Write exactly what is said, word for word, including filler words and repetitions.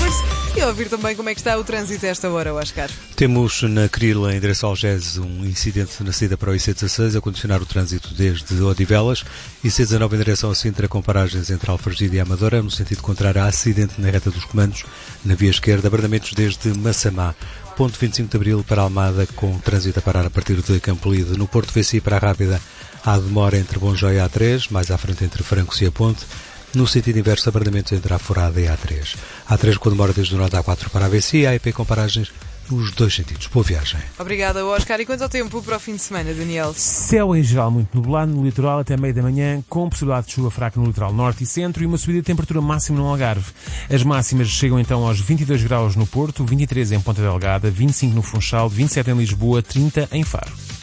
percurso e a ouvir também como é que está o trânsito a esta hora, Oscar. Temos na Crila, em direção ao Gés, um incidente na saída para o I C dezasseis, a condicionar o trânsito desde Odivelas. I C dezanove em direção a Sintra, com paragens entre Alfragide e Amadora, no sentido contrário, há acidente na reta dos comandos, na via esquerda, abrandamentos desde Massamá. Ponto vinte e cinco de Abril para Almada, com trânsito a parar a partir de Campolide. No Porto V C para a Rábida, há demora entre Bonjó e A três, mais à frente entre Francos e a Ponte. No sentido inverso, abrandamentos entre a Forada e a A três. A três com demora desde o Norte A quatro para a A V C e a E P com paragens nos dois sentidos. Boa viagem. Obrigada, Oscar. E quanto ao tempo para o fim de semana, Daniel? Céu em geral muito nublado no litoral até meio da manhã, com possibilidade de chuva fraca no litoral norte e centro e uma subida de temperatura máxima no Algarve. As máximas chegam então aos vinte e dois graus no Porto, vinte e três em Ponta Delgada, vinte e cinco no Funchal, vinte e sete em Lisboa, trinta em Faro.